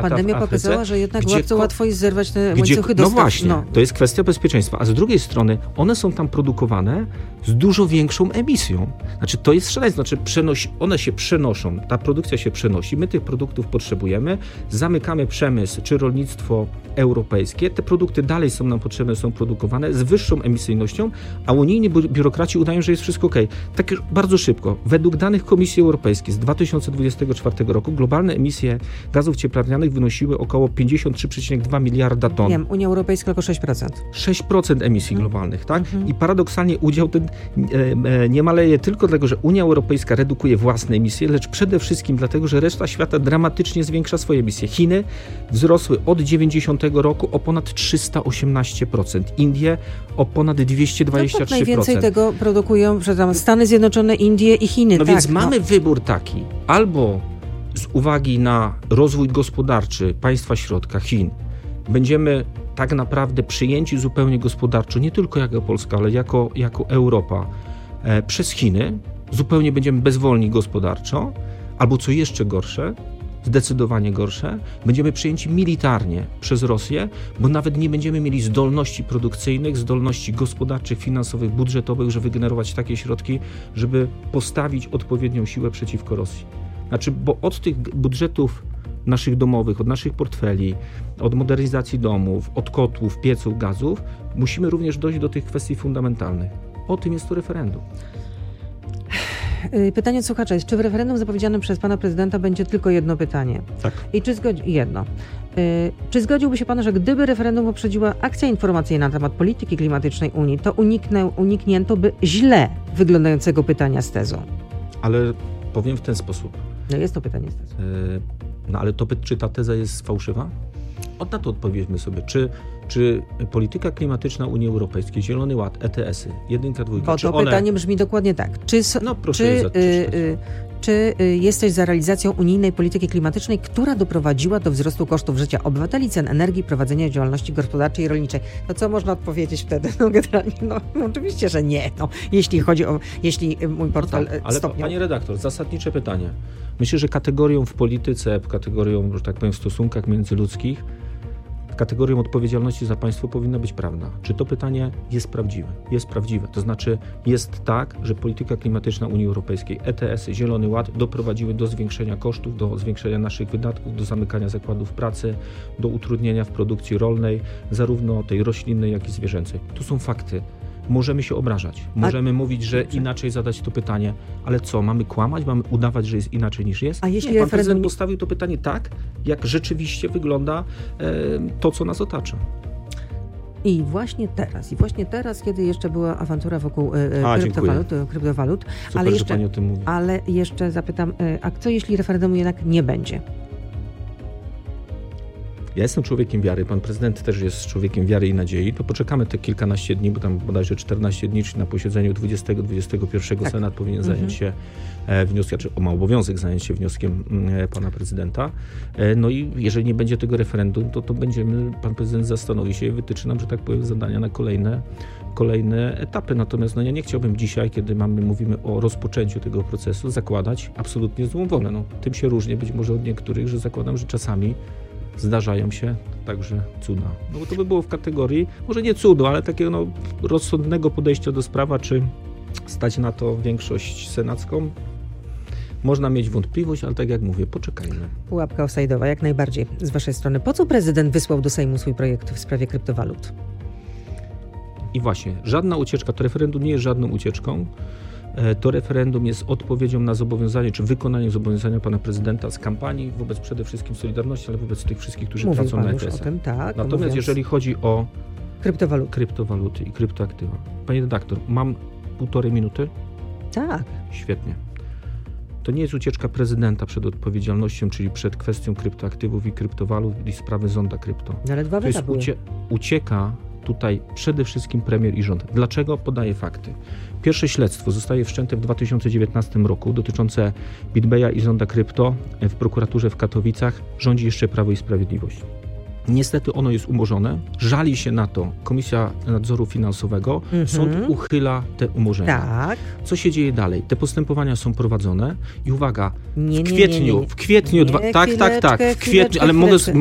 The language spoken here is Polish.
Pandemia pokazała, że jednak bardzo łatwo jest zerwać te łańcuchy dostaw. No właśnie, to jest kwestia bezpieczeństwa. A z drugiej strony one są tam produkowane z dużo większą emisją. Znaczy to jest szaleństwo. One się przenoszą, ta produkcja się przenosi, my tych produktów potrzebujemy, zamykamy przemysł czy rolnictwo europejskie, te produkty dalej są nam potrzebne, są produkowane z wyższą emisyjnością, a unijni biurokraci udają, że jest wszystko okej. Tak już bardzo szybko. Według danych Komisji Europejskiej z 2024 roku globalne emisje gazów cieplarnianych wynosiły około 53,2 miliarda ton. Wiem, Unia Europejska tylko 6%. 6% emisji globalnych, tak? I paradoksalnie udział ten nie maleje tylko dlatego, że Unia Europejska redukuje własne emisje, lecz przede wszystkim dlatego, że reszta świata dramatycznie zwiększa swoje emisje. Chiny wzrosły od 90 roku o ponad 318%. Indie o ponad 223%. No tak, najwięcej tego produkują Stany Zjednoczone, Indie i Chiny. No więc mamy wybór taki, albo z uwagi na rozwój gospodarczy państwa środka, Chin, będziemy tak naprawdę przyjęci zupełnie gospodarczo, nie tylko jako Polska, ale jako Europa, przez Chiny, zupełnie będziemy bezwolni gospodarczo, albo co jeszcze gorsze, zdecydowanie gorsze, będziemy przyjęci militarnie przez Rosję, bo nawet nie będziemy mieli zdolności produkcyjnych, zdolności gospodarczych, finansowych, budżetowych, żeby wygenerować takie środki, żeby postawić odpowiednią siłę przeciwko Rosji. Znaczy, bo od tych budżetów naszych domowych, od naszych portfeli, od modernizacji domów, od kotłów, pieców, gazów, musimy również dojść do tych kwestii fundamentalnych. O tym jest to referendum. Pytanie od słuchacza jest, czy w referendum zapowiedzianym przez pana prezydenta będzie tylko jedno pytanie? Tak. I czy zgodziłby się pan, że gdyby referendum poprzedziła akcja informacyjna na temat polityki klimatycznej Unii, to uniknięto by źle wyglądającego pytania z tezą? Ale powiem w ten sposób. No jest to pytanie z tezą. Ale czy ta teza jest fałszywa? Na to odpowiedzmy sobie. Czy polityka klimatyczna Unii Europejskiej, Zielony Ład, ETS-y, 1, 2, bo to pytanie brzmi dokładnie tak. Czy jesteś za realizacją unijnej polityki klimatycznej, która doprowadziła do wzrostu kosztów życia obywateli, cen energii, prowadzenia działalności gospodarczej i rolniczej? No co można odpowiedzieć wtedy? Generalnie, oczywiście, że nie. Jeśli mój portfel ale stopniał. Panie redaktor, zasadnicze pytanie. Myślę, że kategorią w polityce, kategorią, że tak powiem, w stosunkach międzyludzkich, kategorią odpowiedzialności za państwo powinna być prawda. Czy to pytanie jest prawdziwe? Jest prawdziwe. To znaczy jest tak, że polityka klimatyczna Unii Europejskiej, ETS-y, Zielony Ład doprowadziły do zwiększenia kosztów, do zwiększenia naszych wydatków, do zamykania zakładów pracy, do utrudnienia w produkcji rolnej, zarówno tej roślinnej, jak i zwierzęcej. To są fakty. Możemy się obrażać. Możemy mówić, że inaczej zadać to pytanie, ale co, mamy kłamać? Mamy udawać, że jest inaczej niż jest? A jeśli pan prezydent postawił to pytanie tak, jak rzeczywiście wygląda to, co nas otacza. I właśnie teraz, kiedy jeszcze była awantura wokół kryptowalut, Super, że pani o tym mówi. Ale jeszcze zapytam, a co jeśli referendum jednak nie będzie? Ja jestem człowiekiem wiary, pan prezydent też jest człowiekiem wiary i nadziei, to poczekamy te kilkanaście dni, bo tam bodajże 14 dni, czyli na posiedzeniu 20-21 Senat powinien zająć się wnioskiem, czy ma obowiązek zająć się wnioskiem pana prezydenta. No i jeżeli nie będzie tego referendum, to pan prezydent zastanowi się i wytyczy nam, że tak powiem, zadania na kolejne etapy. Natomiast ja nie chciałbym dzisiaj, kiedy mówimy o rozpoczęciu tego procesu, zakładać absolutnie złą wolę. Tym się różni być może od niektórych, że zakładam, że czasami zdarzają się także cuda. Bo to by było w kategorii, może nie cudu, ale takiego rozsądnego podejścia do sprawy, czy stać na to większość senacką. Można mieć wątpliwość, ale tak jak mówię, poczekajmy. Pułapka offside'owa, jak najbardziej z waszej strony. Po co prezydent wysłał do Sejmu swój projekt w sprawie kryptowalut? I właśnie, żadna ucieczka, to referendum nie jest żadną ucieczką. To referendum jest odpowiedzią na zobowiązanie, czy wykonaniem zobowiązania pana prezydenta z kampanii wobec przede wszystkim Solidarności, ale wobec tych wszystkich, którzy tracą na ETS. Natomiast jeżeli chodzi o kryptowaluty i kryptoaktywa. Panie redaktor, mam 1,5 minuty? Tak. Świetnie. To nie jest ucieczka prezydenta przed odpowiedzialnością, czyli przed kwestią kryptoaktywów i kryptowalut i sprawy zonda krypto. Ale dwa weta były. Ucieka tutaj przede wszystkim premier i rząd. Dlaczego? Podaję fakty. Pierwsze śledztwo zostaje wszczęte w 2019 roku dotyczące BitBaya i zonda krypto w prokuraturze w Katowicach. Rządzi jeszcze Prawo i Sprawiedliwość. Niestety ono jest umorzone, żali się na to Komisja Nadzoru Finansowego, sąd uchyla te umorzenia. Tak. Co się dzieje dalej? Te postępowania są prowadzone i uwaga, Nie, w kwietniu, chwileczkę, ale mogę